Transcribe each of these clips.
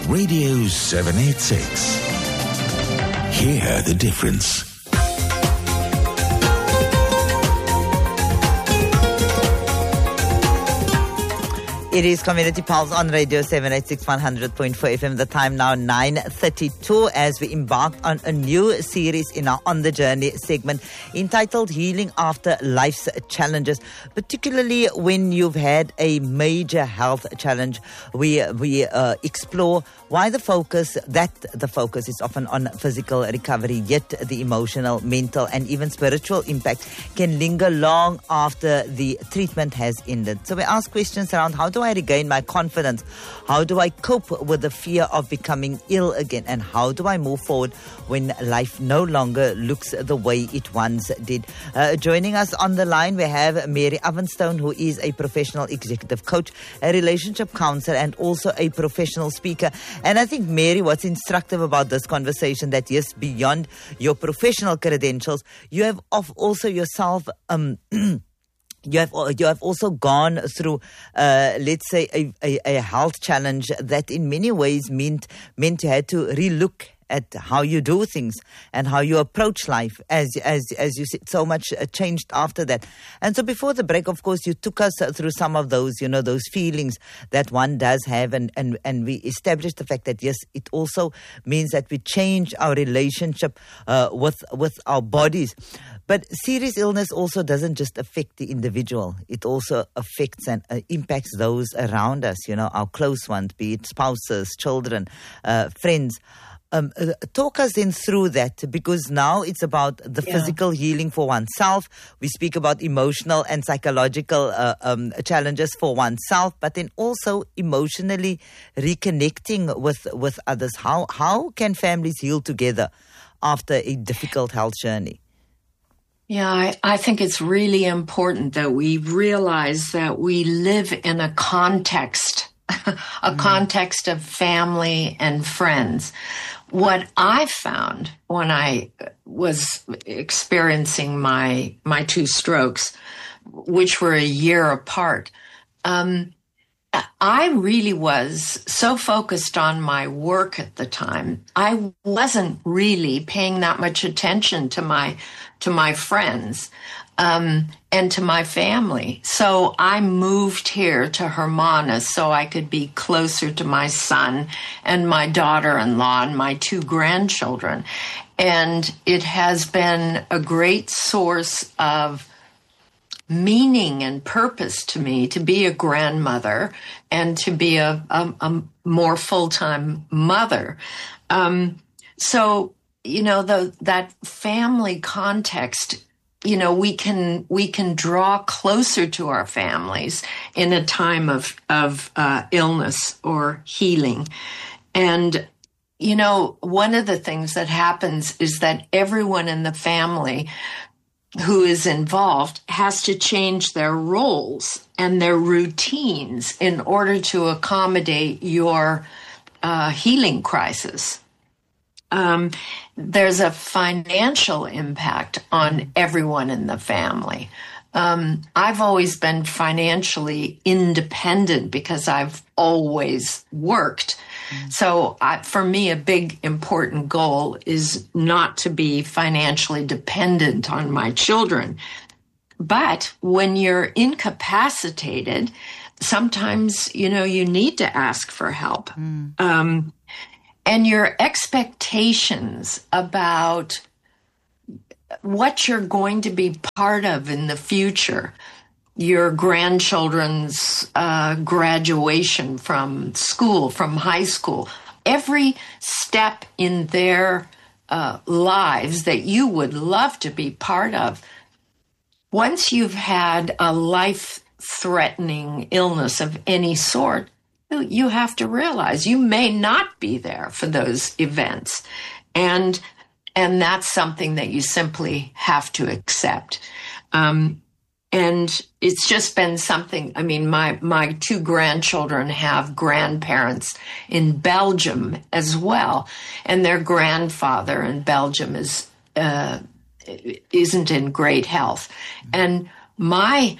Radio 786. Hear the difference. It is Community Pulse on Radio 786 100.4 FM. The time now 9:32 as we embark on a new series in our On the Journey segment entitled Healing After Life's Challenges. Particularly when you've had a major health challenge, we explore why the focus is often on physical recovery, yet the emotional, mental and even spiritual impact can linger long after the treatment has ended. So we ask questions around how do I regain my confidence? How do I cope with the fear of becoming ill again? And how do I move forward when life no longer looks the way it once did? Joining us on the line, we have Mary Avenstone, who is a professional executive coach, a relationship counselor, and also a professional speaker. And I think, Mary, what's instructive about this conversation that, yes, beyond your professional credentials, you have also yourself You have also gone through, let's say, a health challenge that in many ways meant you had to relook at how you do things and how you approach life. As you said, so much changed after that. And so before the break, of course, you took us through some of those, those feelings that one does have, and we established the fact that, yes, it also means that we change our relationship with our bodies. But serious illness also doesn't just affect the individual. It also affects and impacts those around us, our close ones, be it spouses, children, friends. Talk us then through that, because now it's about the physical healing for oneself. We speak about emotional and psychological challenges for oneself, but then also emotionally reconnecting with others. How can families heal together after a difficult health journey? Yeah, I think it's really important that we realize that we live in a context, context of family and friends. What I found when I was experiencing my two strokes, which were a year apart, I really was so focused on my work at the time. I wasn't really paying that much attention to my friends and to my family. So I moved here to Hermanus so I could be closer to my son and my daughter-in-law and my two grandchildren. And it has been a great source of meaning and purpose to me to be a grandmother and to be a more full-time mother. So, that family context, we can draw closer to our families in a time of illness or healing. And, one of the things that happens is that everyone in the family who is involved has to change their roles and their routines in order to accommodate your healing crisis. There's a financial impact on everyone in the family. I've always been financially independent because I've always worked. So for me, a big important goal is not to be financially dependent on my children. But when you're incapacitated, sometimes, you need to ask for help. And your expectations about what you're going to be part of in the future, your grandchildren's graduation from school, from high school, every step in their lives that you would love to be part of. Once you've had a life-threatening illness of any sort, you have to realize you may not be there for those events. And that's something that you simply have to accept. And it's just been something, my two grandchildren have grandparents in Belgium as well. And their grandfather in Belgium isn't in great health. And my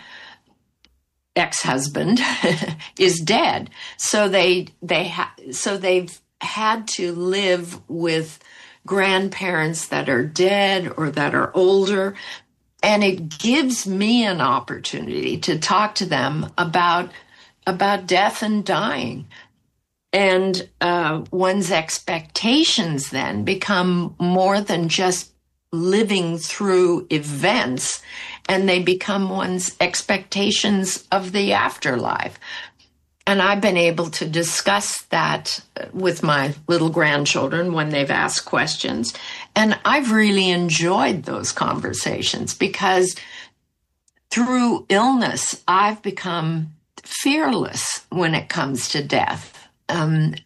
ex-husband is dead. So they've had to live with grandparents that are dead or that are older. And it gives me an opportunity to talk to them about death and dying. And one's expectations then become more than just living through events, and they become one's expectations of the afterlife. And I've been able to discuss that with my little grandchildren when they've asked questions. And I've really enjoyed those conversations because through illness, I've become fearless when it comes to death. And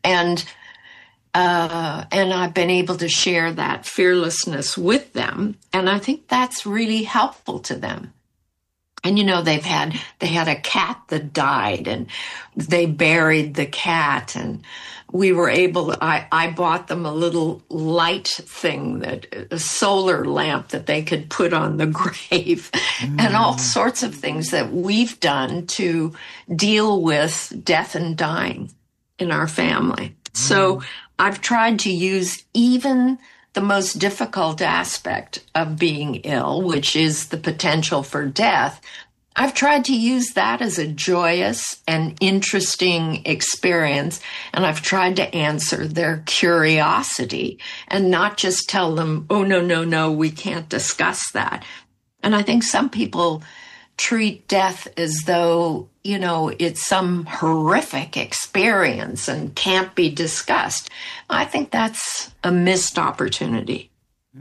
I've been able to share that fearlessness with them. And I think that's really helpful to them. And, you know, they had a cat that died, and they buried the cat, and we were able, I bought them a little light thing, a solar lamp that they could put on the grave, and all sorts of things that we've done to deal with death and dying in our family. So I've tried to use even the most difficult aspect of being ill, which is the potential for death. I've tried to use that as a joyous and interesting experience, and I've tried to answer their curiosity and not just tell them, oh, no, we can't discuss that. And I think some people treat death as though, you know, it's some horrific experience and can't be discussed. I think that's a missed opportunity.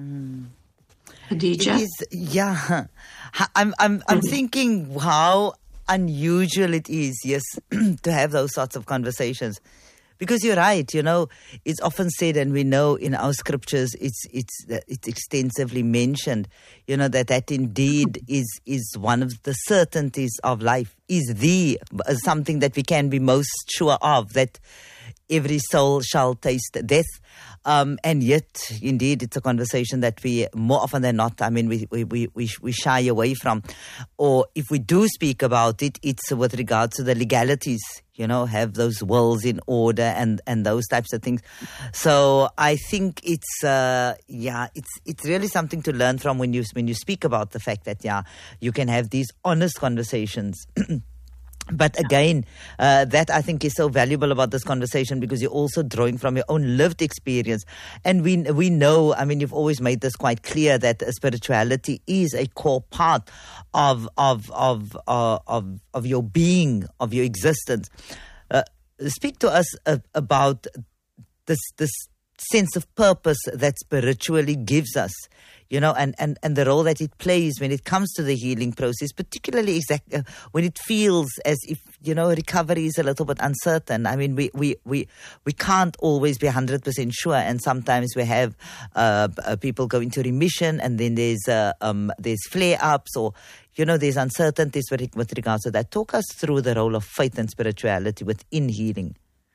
Khadija? Yeah. I'm thinking how unusual it is, yes, to have those sorts of conversations. Because you're right, you know, it's often said, and we know in our scriptures, it's extensively mentioned, you know, that indeed is one of the certainties of life, is something that we can be most sure of, that every soul shall taste death. And yet, indeed, it's a conversation that we, more often than not, I mean, we shy away from. Or if we do speak about it, it's with regards to the legalities, you know, have those wills in order and those types of things. So I think it's really something to learn from when you speak about the fact that, you can have these honest conversations. But again, that I think is so valuable about this conversation, because you're also drawing from your own lived experience. And we know, I mean, you've always made this quite clear, that spirituality is a core part of your being, of your existence. Speak to us about this sense of purpose that spiritually gives us, you know, and the role that it plays when it comes to the healing process, particularly when it feels as if, you know, recovery is a little bit uncertain. I mean, we can't always be 100% sure, and sometimes we have people go into remission, and then there's flare-ups, or, you know, there's uncertainties with regards to that. Talk us through the role of faith and spirituality within healing.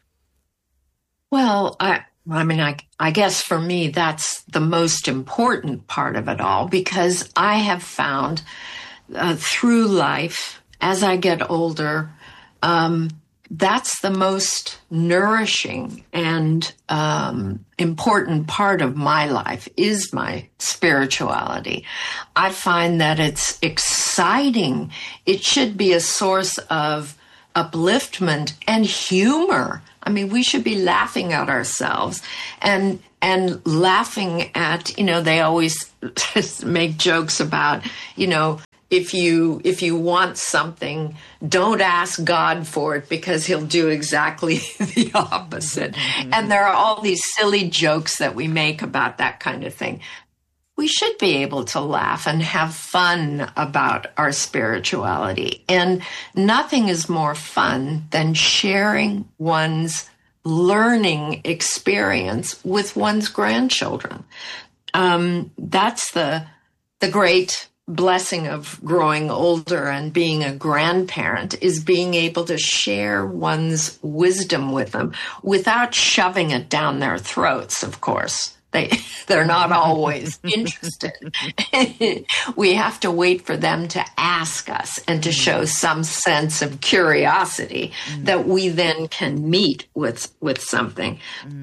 Well, I guess for me, that's the most important part of it all, because I have found through life, as I get older, that's the most nourishing and important part of my life, is my spirituality. I find that it's exciting. It should be a source of upliftment and humor. I mean, we should be laughing at ourselves and laughing at, you know, they always make jokes about, you know, if you want something, don't ask God for it, because he'll do exactly the opposite. Mm-hmm. And there are all these silly jokes that we make about that kind of thing. We should be able to laugh and have fun about our spirituality. And nothing is more fun than sharing one's learning experience with one's grandchildren. That's the great blessing of growing older and being a grandparent, is being able to share one's wisdom with them without shoving it down their throats, of course. They're not always interested. We have to wait for them to ask us and to show some sense of curiosity that we then can meet with something.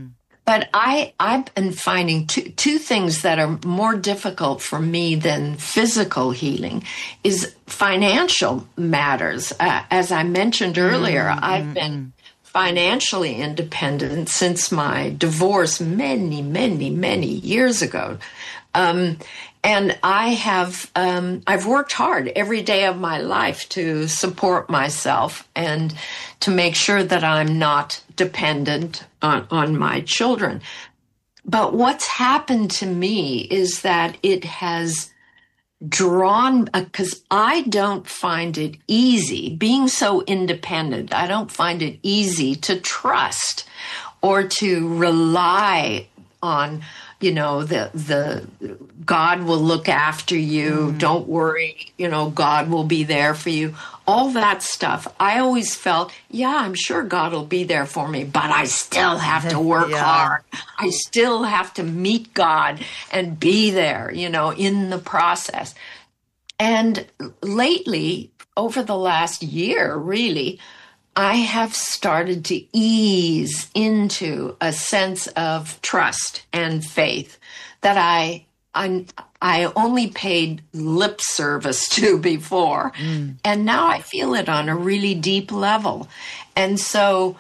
But I've been finding two things that are more difficult for me than physical healing is financial matters. As I mentioned earlier, I've been financially independent since my divorce many, many, many years ago. And I've worked hard every day of my life to support myself and to make sure that I'm not dependent on my children. But what's happened to me is that it has drawn, because I don't find it easy, being so independent, I don't find it easy to trust or to rely on, the God will look after you. Don't worry, God will be there for you. All that stuff. I always felt, I'm sure God will be there for me, but I still have to work hard. I still have to meet God and be there, in the process. And lately, over the last year, really, I have started to ease into a sense of trust and faith that I only paid lip service to before. And now I feel it on a really deep level. And so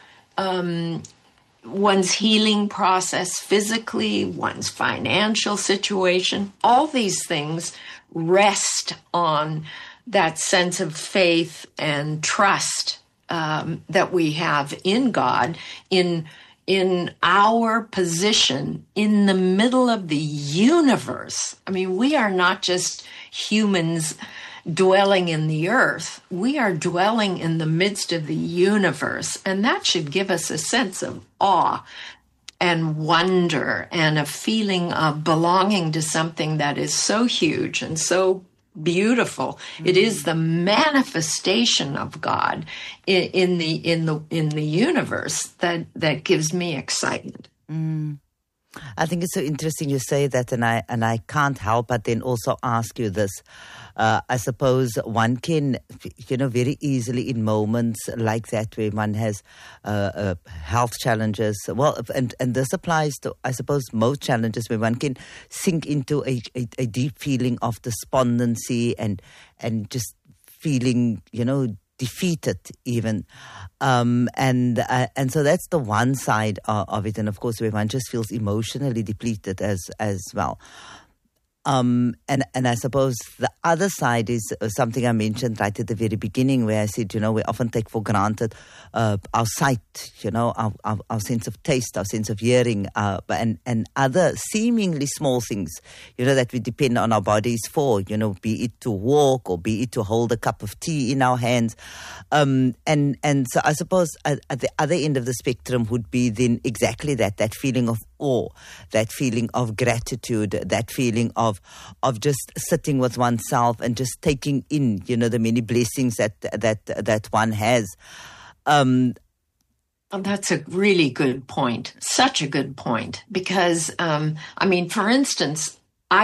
one's healing process physically, one's financial situation, all these things rest on that sense of faith and trust that we have in God, in our position in the middle of the universe. I mean, we are not just humans dwelling in the earth. We are dwelling in the midst of the universe, and that should give us a sense of awe and wonder and a feeling of belonging to something that is so huge and so beautiful. It is the manifestation of God in the universe that gives me excitement. I think it's so interesting you say that, and I can't help but then also ask you this. I suppose one can, very easily in moments like that where one has health challenges. Well, and this applies to, I suppose, most challenges where one can sink into a deep feeling of despondency and just feeling, defeated even. And so that's the one side of it. And of course, where one just feels emotionally depleted as well. And I suppose the other side is something I mentioned right at the very beginning, where I said, we often take for granted our sight, our sense of taste, our sense of hearing, and other seemingly small things, that we depend on our bodies for, be it to walk or be it to hold a cup of tea in our hands. And so I suppose at the other end of the spectrum would be then exactly that feeling of awe, that feeling of gratitude, that feeling of just sitting with oneself and just taking in, the many blessings that one has. That's a really good point. Such a good point. Because, for instance,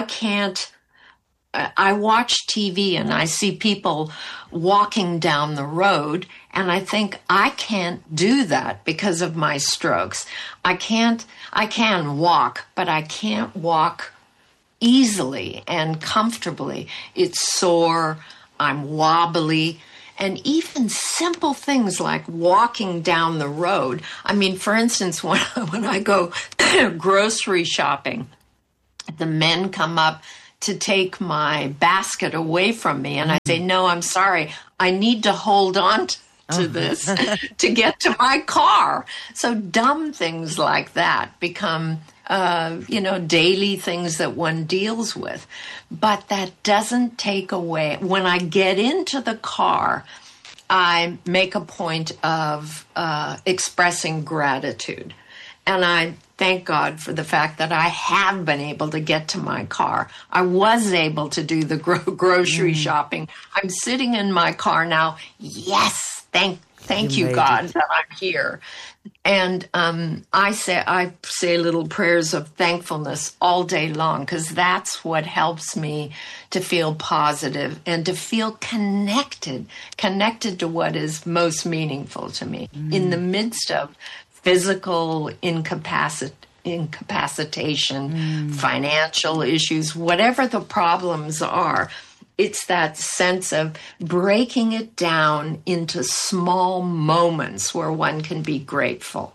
I watch TV and I see people walking down the road, and I think I can't do that because of my strokes. I can walk, but I can't walk easily and comfortably. It's sore, I'm wobbly, and even simple things like walking down the road. For instance, when I go grocery shopping, the men come up to take my basket away from me, and I say, no, I'm sorry, I need to hold on to this to get to my car. So dumb things like that become daily things that one deals with. But that doesn't take away. When I get into the car, I make a point of expressing gratitude. And I thank God for the fact that I have been able to get to my car. I was able to do the grocery shopping. I'm sitting in my car now. Yes, thank you, God, that I'm here. And I say little prayers of thankfulness all day long, because that's what helps me to feel positive and to feel connected to what is most meaningful to me in the midst of physical incapacitation, financial issues, whatever the problems are. It's that sense of breaking it down into small moments where one can be grateful.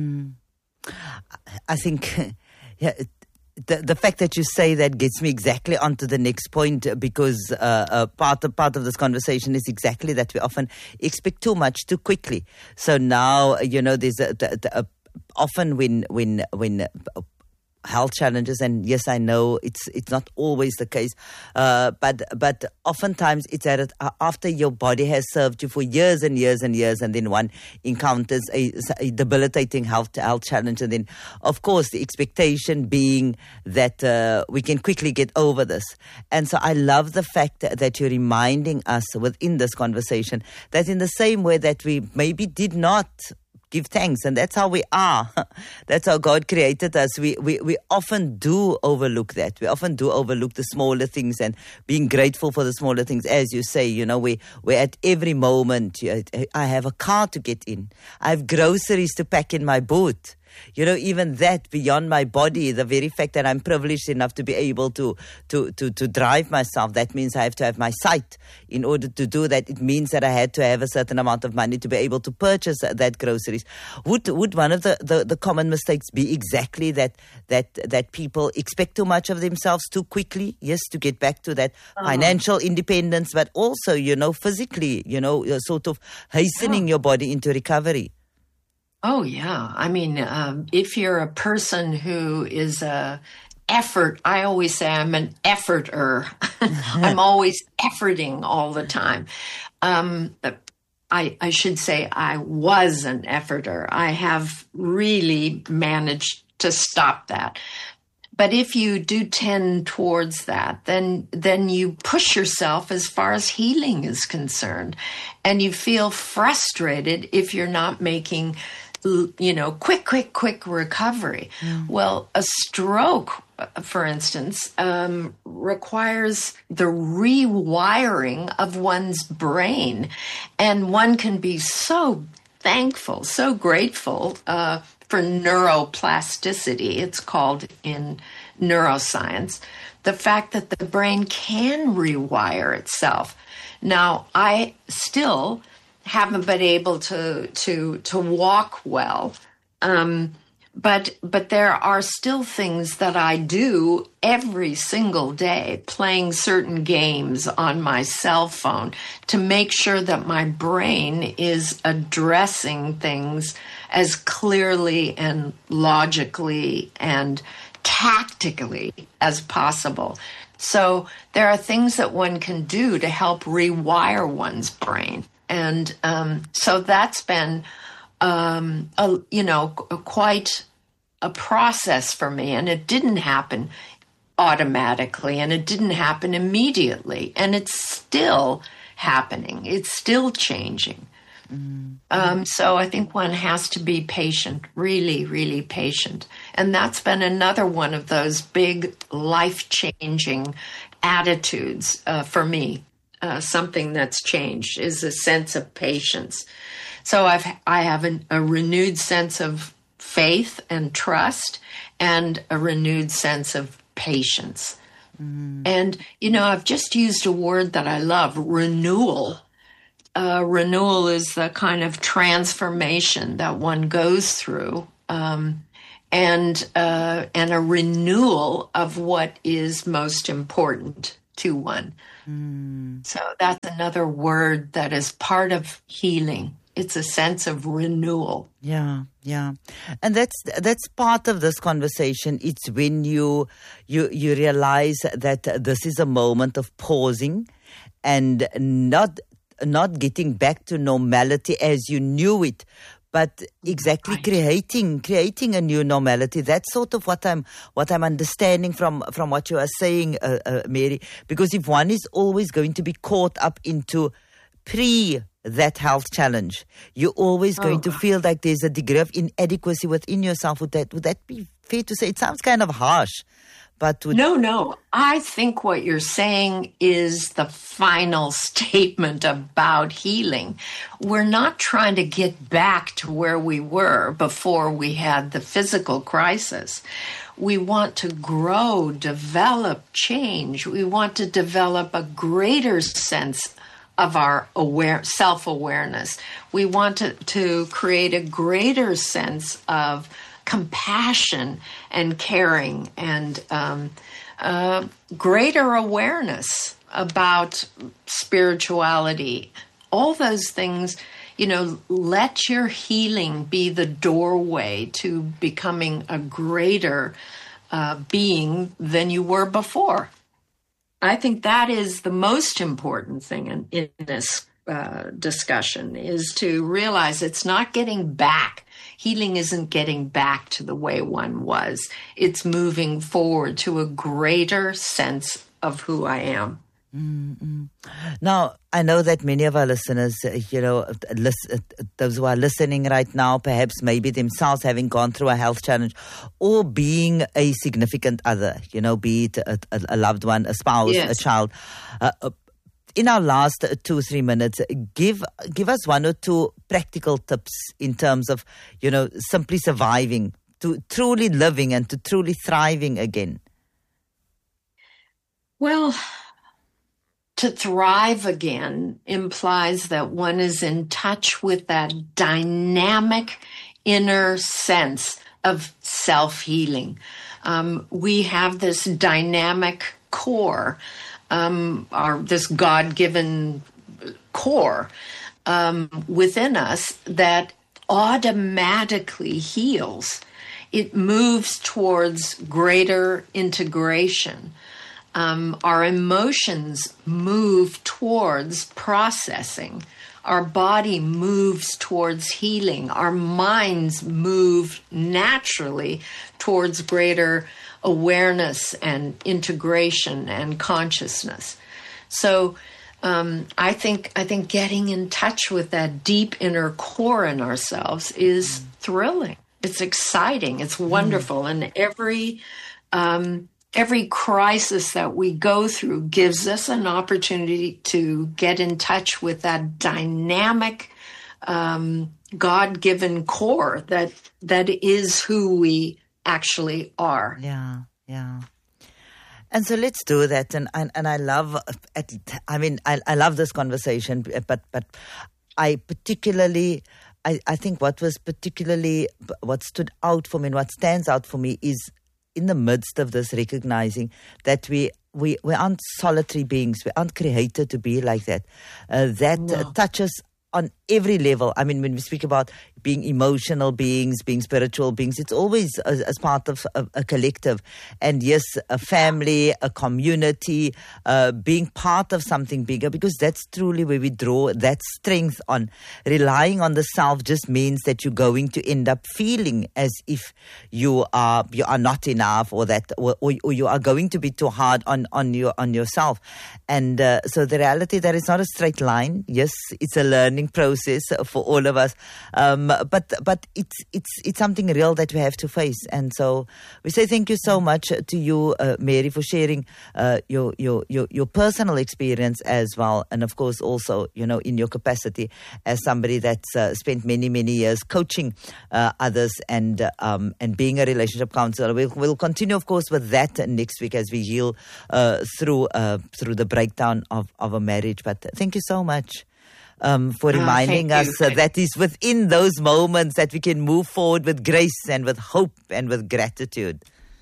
I think, the fact that you say that gets me exactly onto the next point, because part of this conversation is exactly that we often expect too much too quickly. So now, there's often when health challenges, and yes, I know it's not always the case, but oftentimes it's after your body has served you for years and years and years, and then one encounters a debilitating health challenge, and then of course the expectation being that we can quickly get over this. And so I love the fact that you're reminding us within this conversation that in the same way that we maybe did not give thanks, and that's how we are. That's how God created us. We often do overlook that. We often do overlook the smaller things and being grateful for the smaller things. As you say, we're at every moment. I have a car to get in. I have groceries to pack in my boot. Even that beyond my body, the very fact that I'm privileged enough to be able to drive myself, that means I have to have my sight. In order to do that, it means that I had to have a certain amount of money to be able to purchase that groceries. Would one of the common mistakes be exactly that people expect too much of themselves too quickly? Yes, to get back to that financial independence, but also, physically, sort of hastening your body into recovery. Oh, yeah. I mean, if you're a person who is I always say I'm an efforter. I'm always efforting all the time. I should say I was an efforter. I have really managed to stop that. But if you do tend towards that, then you push yourself as far as healing is concerned. And you feel frustrated if you're not making quick recovery. Well, a stroke, for instance, requires the rewiring of one's brain. And one can be so thankful, so grateful for neuroplasticity, it's called in neuroscience, the fact that the brain can rewire itself. Now, I still haven't been able to walk well. But there are still things that I do every single day, playing certain games on my cell phone to make sure that my brain is addressing things as clearly and logically and tactically as possible. So there are things that one can do to help rewire one's brain. And so that's been, quite a process for me. And it didn't happen automatically, and it didn't happen immediately. And it's still happening. It's still changing. So I think one has to be patient, really, really patient. And that's been another one of those big life-changing attitudes for me. Something that's changed is a sense of patience. So I have a renewed sense of faith and trust, and a renewed sense of patience. And I've just used a word that I love, renewal. Renewal is the kind of transformation that one goes through, and a renewal of what is most important to one. So that's another word that is part of healing. It's a sense of renewal. Yeah. And that's part of this conversation. It's when you realize that this is a moment of pausing and not getting back to normality as you knew it, but exactly creating a new normality. That's sort of what I'm understanding from what you are saying, Mary. Because if one is always going to be caught up into that health challenge, you're always going to feel like there's a degree of inadequacy within yourself. Would that be fair to say? It sounds kind of harsh, but No. I think what you're saying is the final statement about healing. We're not trying to get back to where we were before we had the physical crisis. We want to grow, develop, change. We want to develop a greater sense of our self-awareness. We want to create a greater sense of compassion and caring and greater awareness about spirituality. All those things, let your healing be the doorway to becoming a greater being than you were before. I think that is the most important thing in this discussion, is to realize it's not getting back. Healing isn't getting back to the way one was. It's moving forward to a greater sense of who I am. Mm-hmm. Now, I know that many of our listeners, those who are listening right now, perhaps maybe themselves having gone through a health challenge or being a significant other, be it a loved one, a spouse, yes, a child. In our last 2-3 minutes, give us 1 or 2 practical tips in terms of, simply surviving, to truly living and to truly thriving again. Well, to thrive again implies that one is in touch with that dynamic inner sense of self-healing. We have this dynamic core, this God-given core within us that automatically heals. It moves towards greater integration. Our emotions move towards processing. Our body moves towards healing. Our minds move naturally towards greater awareness and integration and consciousness. So I think getting in touch with that deep inner core in ourselves is thrilling. It's exciting. It's wonderful. And every crisis that we go through gives us an opportunity to get in touch with that dynamic, God-given core that is who we actually are. Yeah. And so let's do that. And I love, I love this conversation, but I particularly, I think what stood out for me and what stands out for me is in the midst of this, recognizing that we aren't solitary beings. We aren't created to be like that. That touches on every level. I mean, when we speak about being emotional beings, being spiritual beings, it's always as part of a collective. And yes, a family, a community, being part of something bigger, because that's truly where we draw that strength on. Relying on the self just means that you're going to end up feeling as if you are not enough, or you are going to be too hard on yourself. And so the reality that it's not a straight line. Yes, it's a learning process for all of us. But it's something real that we have to face. And so we say thank you so much to you, Mary, for sharing your personal experience as well. And of course also, in your capacity as somebody that's spent many, many years coaching others and being a relationship counselor. We'll continue, of course, with that next week as we heal through the breakdown of a marriage. But thank you so much. For reminding us that is within those moments that we can move forward with grace and with hope and with gratitude.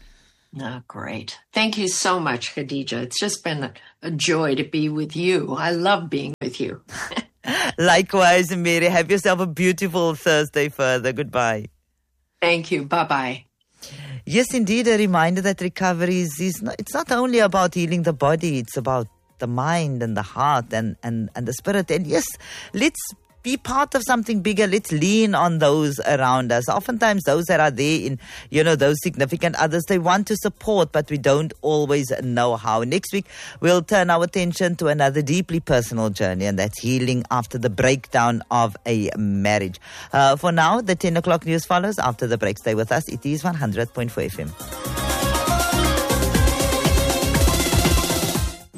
Great. Thank you so much, Khadija. It's just been a joy to be with you. I love being with you. Likewise, Mary. Have yourself a beautiful Thursday further. Goodbye. Thank you. Bye-bye. Yes, indeed, a reminder that recovery it's not only about healing the body, it's about the mind and the heart and the spirit. And yes, let's be part of something bigger. Let's lean on those around us. Oftentimes those that are there in, those significant others, they want to support, but we don't always know how. Next week, we'll turn our attention to another deeply personal journey, and that's healing after the breakdown of a marriage. For now, the 10 o'clock news follows after the break. Stay with us. It is 100.4 FM.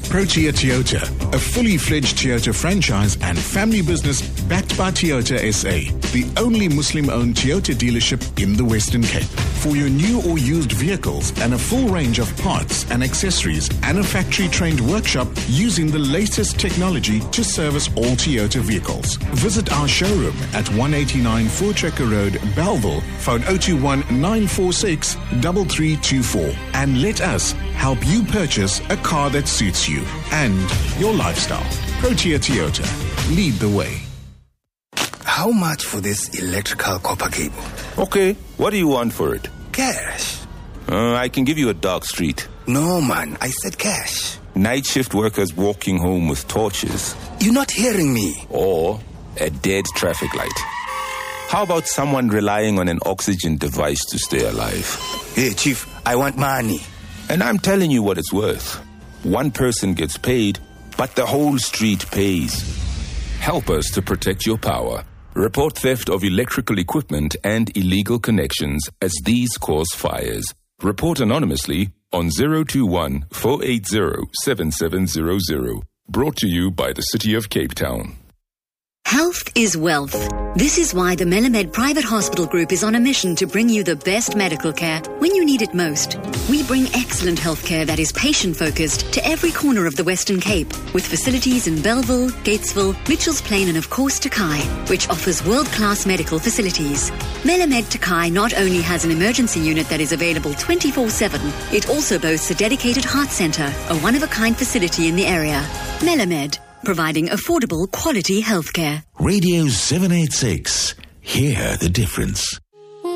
Protea Toyota, a fully fledged Toyota franchise and family business backed by Toyota SA, the only Muslim-owned Toyota dealership in the Western Cape. For your new or used vehicles and a full range of parts and accessories and a factory-trained workshop using the latest technology to service all Toyota vehicles. Visit our showroom at 189 Voortrekker Road, Bellville, phone 021 946 3324, and let us help you purchase a car that suits you and your lifestyle. Protea Toyota. Lead the way. How much for this electrical copper cable? Okay, what do you want for it? Cash. I can give you a dark street. No, man, I said cash. Night shift workers walking home with torches. You're not hearing me. Or a dead traffic light. How about someone relying on an oxygen device to stay alive? Hey, Chief, I want money. And I'm telling you what it's worth. One person gets paid, but the whole street pays. Help us to protect your power. Report theft of electrical equipment and illegal connections as these cause fires. Report anonymously on 021 480 7700. Brought to you by the City of Cape Town. Health is wealth. This is why the Melamed Private Hospital Group is on a mission to bring you the best medical care when you need it most. We bring excellent healthcare that is patient-focused to every corner of the Western Cape, with facilities in Bellville, Gatesville, Mitchells Plain and of course Takai, which offers world-class medical facilities. Melamed Takai not only has an emergency unit that is available 24/7, it also boasts a dedicated heart centre, a one-of-a-kind facility in the area. Melamed, providing affordable, quality healthcare. Radio 786. Hear the difference.